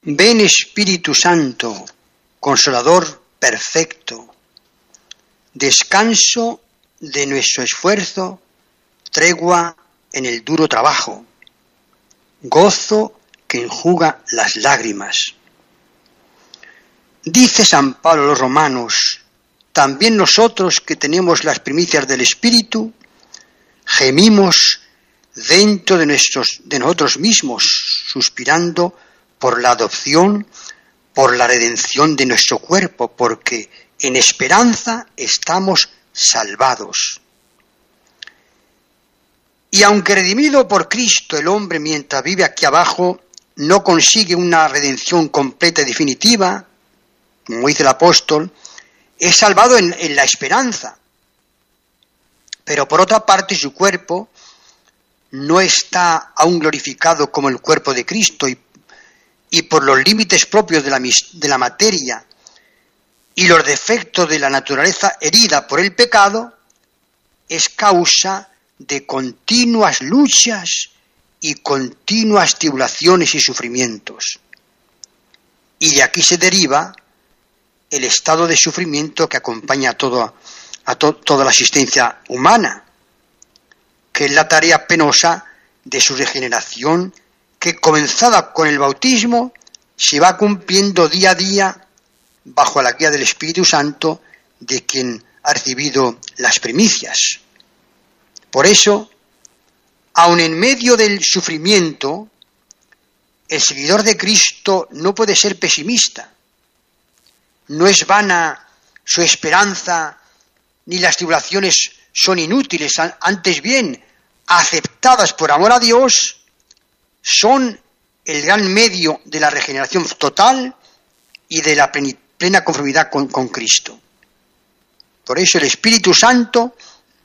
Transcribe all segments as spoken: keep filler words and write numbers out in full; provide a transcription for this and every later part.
Ven Espíritu Santo, Consolador perfecto, descanso de nuestro esfuerzo, tregua en el duro trabajo, gozo que enjuga las lágrimas. Dice San Pablo a los romanos, también nosotros que tenemos las primicias del Espíritu, gemimos dentro de, nuestros, de nosotros mismos, suspirando por la adopción, por la redención de nuestro cuerpo, porque en esperanza estamos salvados. Y aunque redimido por Cristo el hombre mientras vive aquí abajo, no consigue una redención completa y definitiva, como dice el apóstol, es salvado en, en la esperanza. Pero por otra parte su cuerpo no está aún glorificado como el cuerpo de Cristo y, y por los límites propios de la, de la materia y los defectos de la naturaleza herida por el pecado, es causa de continuas luchas y continuas tribulaciones y sufrimientos. Y de aquí se deriva el estado de sufrimiento que acompaña a, todo, a to, toda la existencia humana, que es la tarea penosa de su regeneración, que comenzada con el bautismo, se va cumpliendo día a día bajo la guía del Espíritu Santo de quien ha recibido las primicias. Por eso, aun en medio del sufrimiento, el seguidor de Cristo no puede ser pesimista. No es vana su esperanza, ni las tribulaciones son inútiles, antes bien, aceptadas por amor a Dios, son el gran medio de la regeneración total y de la plena conformidad con, con Cristo. Por eso el Espíritu Santo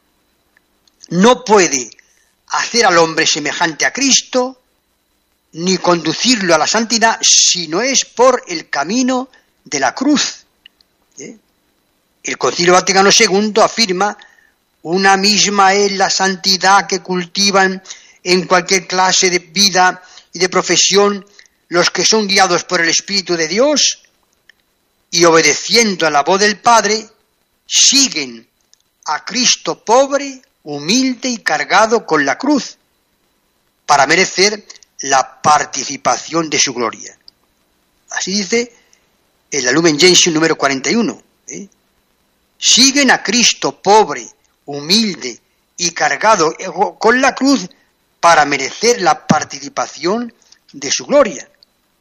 no puede hacer al hombre semejante a Cristo, ni conducirlo a la santidad, si no es por el camino de la cruz. ¿Eh? El Concilio Vaticano segundo afirma: una misma es la santidad que cultivan en cualquier clase de vida y de profesión los que son guiados por el Espíritu de Dios y obedeciendo a la voz del Padre, siguen a Cristo pobre, humilde y cargado con la cruz, para merecer la participación de su gloria. Así dice el Lumen Gentium número cuarenta y uno. ¿eh? Siguen a Cristo pobre, humilde y cargado con la cruz para merecer la participación de su gloria.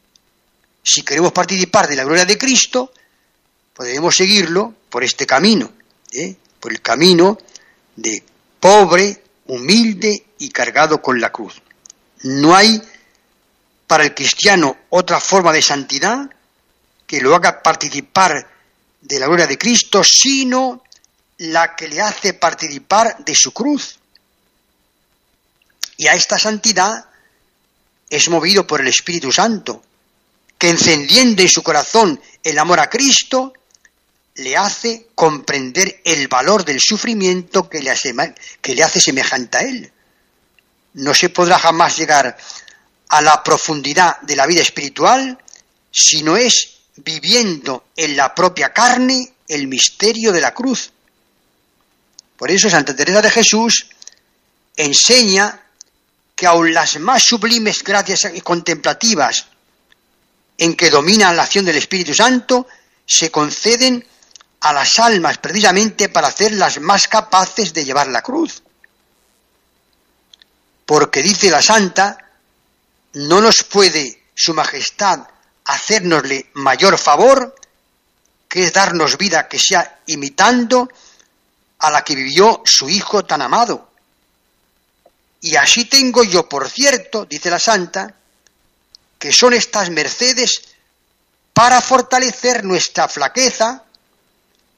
Si queremos participar de la gloria de Cristo, podemos seguirlo por este camino, ¿eh? por el camino de pobre, humilde y cargado con la cruz. No hay para el cristiano otra forma de santidad que lo haga participar de la gloria de Cristo, sino la que le hace participar de su cruz. Y a esta santidad es movido por el Espíritu Santo, que encendiendo en su corazón el amor a Cristo, le hace comprender el valor del sufrimiento que le hace, que le hace semejante a él. No se podrá jamás llegar a la profundidad de la vida espiritual si no es viviendo en la propia carne el misterio de la cruz. Por eso Santa Teresa de Jesús enseña que aun las más sublimes gracias contemplativas en que domina la acción del Espíritu Santo se conceden a las almas precisamente para hacerlas más capaces de llevar la cruz. Porque dice la Santa, no nos puede su majestad hacérnosle mayor favor, que es darnos vida que sea imitando a la que vivió su Hijo tan amado. Y así tengo yo por cierto, dice la Santa, que son estas mercedes para fortalecer nuestra flaqueza